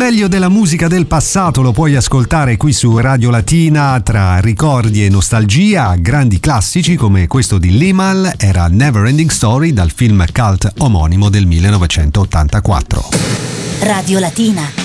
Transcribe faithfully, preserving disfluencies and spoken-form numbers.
meglio della musica del passato lo puoi ascoltare qui su Radio Latina, tra ricordi e nostalgia. Grandi classici come questo di Limahl era Never Ending Story dal film cult omonimo del millenovecentottantaquattro. Radio Latina.